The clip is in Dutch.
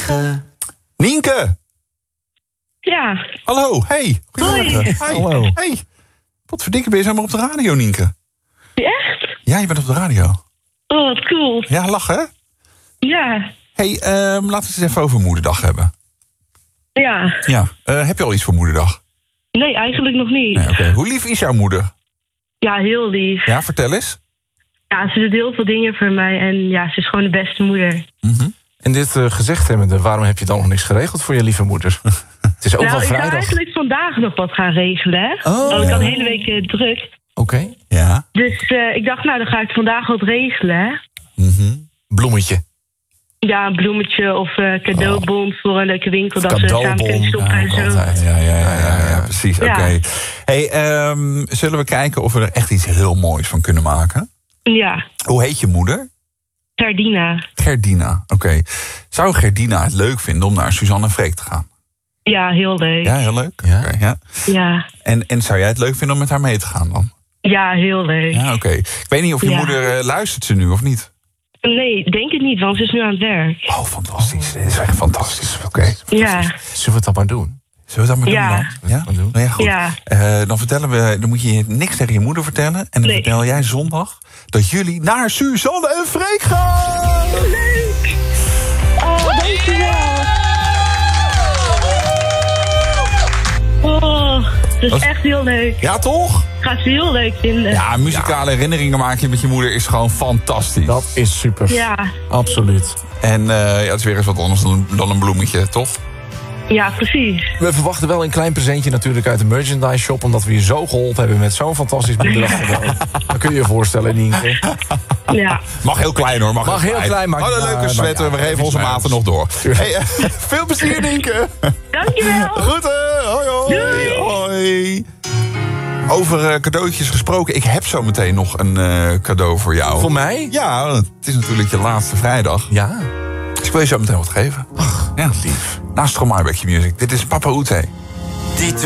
9. Nienke! Ja. Hallo, hey. Goedemorgen. Hoi. Hallo. Hey. Wat verdikken ben je zomaar op de radio, Nienke? Echt? Ja, je bent op de radio. Oh, wat cool. Ja, lachen, hè? Ja. Hey, laten we het eens even over Moederdag hebben. Ja. Ja. Heb je al iets voor Moederdag? Nee, eigenlijk nog niet. Nee, oké. Hoe lief is jouw moeder? Ja, heel lief. Ja, vertel eens. Ja, ze doet heel veel dingen voor mij en ja, ze is gewoon de beste moeder. En dit gezegd hebbende, waarom heb je dan nog niks geregeld voor je lieve moeder? Het is ook wel Nou, ik zou vrijdag. eigenlijk vandaag nog wat gaan regelen, hè. Oh, Want ik ja. had de hele week druk. Oké. Ja. Dus ik dacht, nou, dan ga ik vandaag wat regelen, hè. Bloemetje. Ja, een bloemetje of cadeaubon voor een leuke winkel. Dat we samen kunnen shoppen en zo. altijd. Ja, precies. Ja. Oké. Hey, zullen we kijken of we er echt iets heel moois van kunnen maken? Ja, Hoe heet je moeder? Gardina. Gerdina. Oké. Zou Gerdina het leuk vinden om naar Suzanne en Freek te gaan? Ja, heel leuk. Ja, heel leuk. Ja. Oké, ja. Ja, En zou jij het leuk vinden om met haar mee te gaan dan? ja, heel leuk. Ja, oké. Ik weet niet of je Ja. moeder luistert ze nu of niet. Nee, denk het niet, want ze is nu aan het werk. Oh, fantastisch. Dit is echt fantastisch. Oké. Ja, Zullen we het dan maar doen? Zullen we dat maar Ja. doen dan? Ja? Maar doen. Nou ja, goed. ja. Dan moet je niks tegen je moeder vertellen. En dan Nee. vertel jij zondag dat jullie naar Suzanne en Freek gaan. Leuk! Oh, dankjewel. Oh, dat is echt heel leuk. Ja, toch? Ik ga ze heel leuk vinden. Ja, muzikale herinneringen maken met je moeder is gewoon fantastisch. Dat is super. Ja, Absoluut. En ja, het is weer eens wat anders dan een bloemetje, toch? ja, precies. We verwachten wel een klein presentje natuurlijk uit de merchandise shop, omdat we je zo geholpen hebben met zo'n fantastisch bedrag. Dan kun je je voorstellen, Nienke. Ja. Mag heel klein hoor. Mag heel klein, maar Wat een leuke sweater. We geven onze maten nog door. Hey, veel plezier, Nienke. Dankjewel. Groeten. Hoi, hoi. Doei. Hoi. Over cadeautjes gesproken. Ik heb zo meteen nog een cadeau voor jou. Voor mij? Ja, het is natuurlijk je laatste vrijdag. Ja. Dus ik wil je zo meteen wat geven. Ach, ja. Lief. Naast Stromae Back Your Music. Dit is Papa Oete. Dit